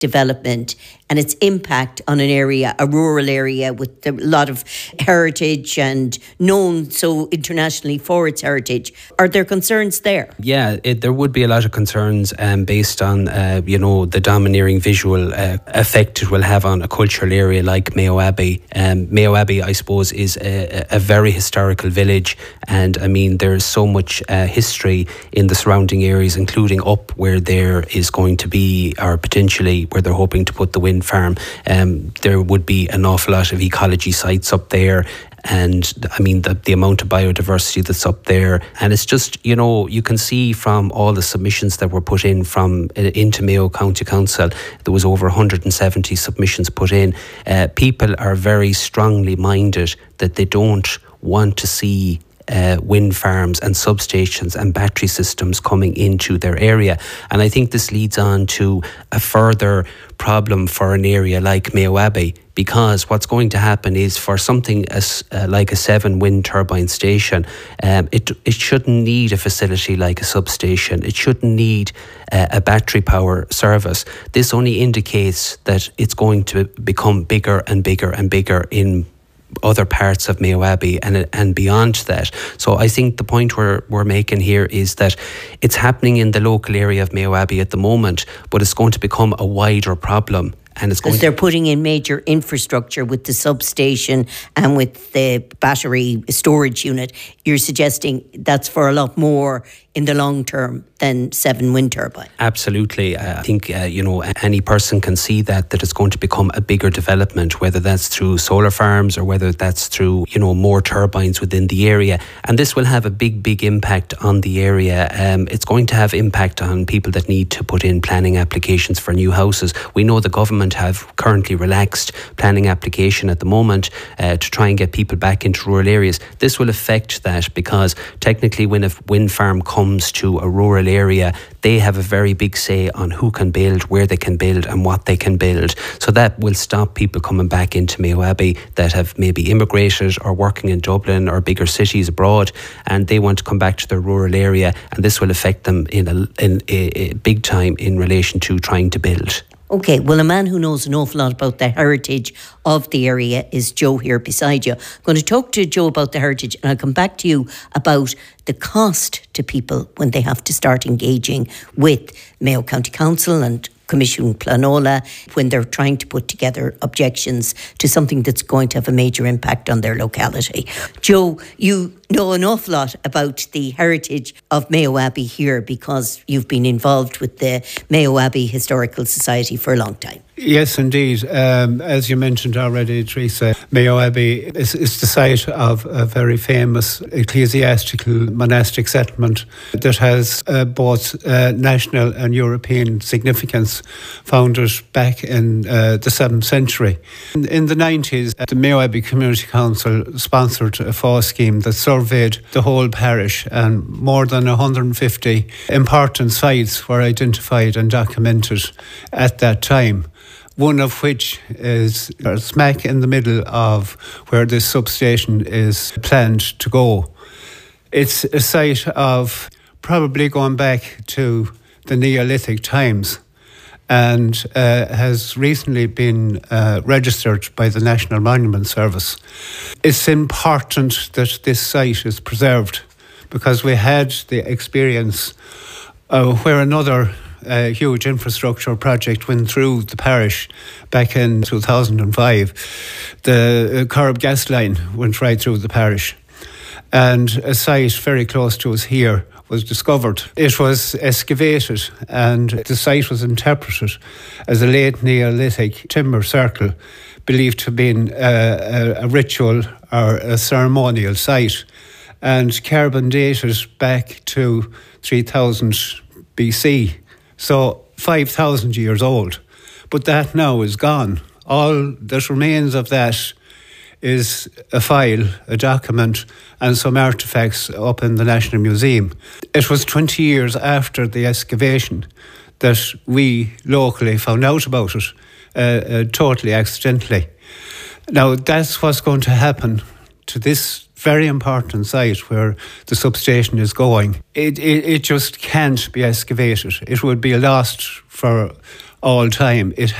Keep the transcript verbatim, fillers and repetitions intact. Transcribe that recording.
development and its impact on an area, a rural area with a lot of heritage and known so internationally for its heritage. Are there concerns there? Yeah, it, there would be a lot of concerns um, based on, uh, you know, the domineering visual uh, effect it will have on a cultural area like Mayo Abbey. Um, Mayo Abbey, I suppose, is a, a very historical village, and I mean, there's so much uh, history in the surrounding areas, including up where there is going to be, or potentially where they're hoping to put the wind farm. Um, there would be an awful lot of ecology sites up there. And I mean, the, the amount of biodiversity that's up there. And it's just, you know, you can see from all the submissions that were put in from uh, into Mayo County Council, there was over one hundred seventy submissions put in. Uh, people are very strongly minded that they don't want to see Uh, wind farms and substations and battery systems coming into their area. And I think this leads on to a further problem for an area like Mayo Abbey, because what's going to happen is for something as uh, like a seven wind turbine station, um, it it shouldn't need a facility like a substation. It shouldn't need uh, a battery power service. This only indicates that it's going to become bigger and bigger and bigger in other parts of Mayo Abbey and and beyond that. So I think the point we're we're making here is that it's happening in the local area of Mayo Abbey at the moment, but it's going to become a wider problem. And it's going Because they're putting in major infrastructure with the substation and with the battery storage unit. You're suggesting that's for a lot more in the long term than seven wind turbines. Absolutely. I think, uh, you know, any person can see that, that it's going to become a bigger development, whether that's through solar farms or whether that's through, you know, more turbines within the area. And this will have a big, big impact on the area. Um, it's going to have impact on people that need to put in planning applications for new houses. We know the government have currently relaxed planning application at the moment uh, to try and get people back into rural areas. This will affect that, because technically when a wind farm comes to a rural area, they have a very big say on who can build, where they can build and what they can build. So that will stop people coming back into Mayo Abbey that have maybe immigrated or working in Dublin or bigger cities abroad, and they want to come back to their rural area, and this will affect them in a, in a, a big time in relation to trying to build. Okay, well, a man who knows an awful lot about the heritage of the area is Joe here beside you. I'm going to talk to Joe about the heritage, and I'll come back to you about the cost to people when they have to start engaging with Mayo County Council and Commission Planola when they're trying to put together objections to something that's going to have a major impact on their locality. Joe, you know an awful lot about the heritage of Mayo Abbey here because you've been involved with the Mayo Abbey Historical Society for a long time. Yes, indeed. Um, as you mentioned already, Teresa, Mayo Abbey is, is the site of a very famous ecclesiastical monastic settlement that has uh, both uh, national and European significance, founded back in uh, the seventh century. In, in the nineties, the Mayo Abbey Community Council sponsored a F A W scheme that surveyed the whole parish, and more than one hundred fifty important sites were identified and documented at that time. One of which is smack in the middle of where this substation is planned to go. It's a site of probably going back to the Neolithic times, and uh, has recently been uh, registered by the National Monument Service. It's important that this site is preserved, because we had the experience uh, where another A huge infrastructure project went through the parish back in two thousand five. The Corrib gas line went right through the parish, and a site very close to us here was discovered. It was excavated, and the site was interpreted as a late Neolithic timber circle, believed to have been a, a, a ritual or a ceremonial site, and carbon dated back to three thousand B C. So five thousand years old. But that now is gone. All that remains of that is a file, a document, and some artefacts up in the National Museum. It was twenty years after the excavation that we locally found out about it, uh, uh, totally accidentally. Now, that's what's going to happen to this very important site where the substation is going. It, it, it just can't be excavated. It would be lost for all time. It